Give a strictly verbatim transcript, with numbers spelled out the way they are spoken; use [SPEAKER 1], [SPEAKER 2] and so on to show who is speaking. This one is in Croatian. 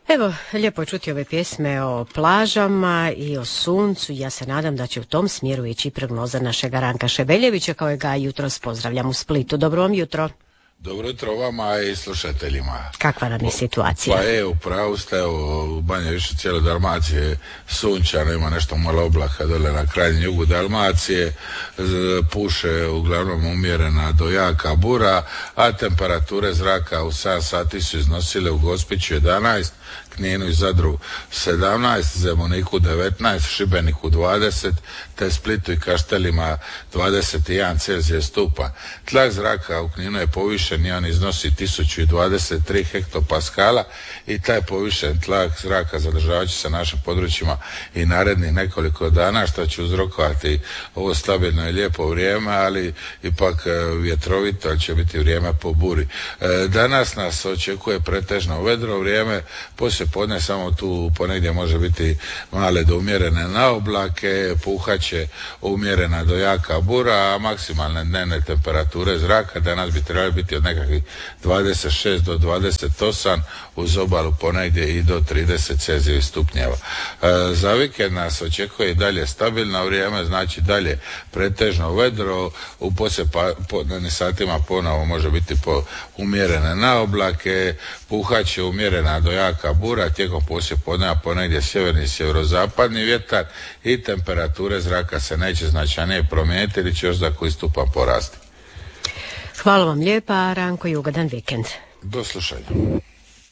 [SPEAKER 1] Evo, lijepo je čuti ove pjesme o plažama i o suncu. Ja se nadam da će u tom smjeru ići prognoza našega Ranka Šebeljevića, kao ga jutros pozdravljam u Splitu. Dobro vam jutro.
[SPEAKER 2] Dobro jutro vama i slušateljima.
[SPEAKER 1] Kakva nam je situacija?
[SPEAKER 2] Pa je, upravo ste, u Banja više cijele Dalmacije sunčano, ima nešto malo oblaka dole na krajnjem jugu Dalmacije, puše uglavnom umjerena do jaka bura, a temperature zraka u sedam sati su iznosile u Gospiću jedanaest, Kninu i Zadru sedamnaest, Zemuniku devetnaest, Šibeniku dvadeset, te Splitu i Kaštelima dvadeset jedan Celzijus stupanj. Tlak zraka u Kninu je povišen i on iznosi tisuću dvadeset tri hektopaskala i taj povišen tlak zraka zadržavat će se na našim područjima i narednih nekoliko dana, što će uzrokovati ovo stabilno i lijepo vrijeme, ali ipak vjetrovito, ali će biti vrijeme po buri. Danas nas očekuje pretežno vedro vrijeme, poslije podne samo tu ponegdje može biti male do umjerene naoblake, puhaće umjerena do jaka bura, a maksimalne dnevne temperature zraka danas bi trebali biti od nekakvih dvadeset šest do dvadeset osam, uz obalu ponegdje i do trideset Celzijevih stupnjeva. E, za vikend nas očekuje i dalje stabilno vrijeme, znači dalje pretežno vedro, u poslijepodnevnim satima ponovo može biti po umjerene naoblake, puhaće umjerena do jaka bura, tijekom poslijepodneva ponegdje sjeverni i sjeverozapadni vjetar i temperature zraka se neće značajnije promijeniti ili će još za koji stupanj porasti.
[SPEAKER 1] Hvala vam lijepa, Ranko, i ugodan vikend.
[SPEAKER 2] Do slušanja.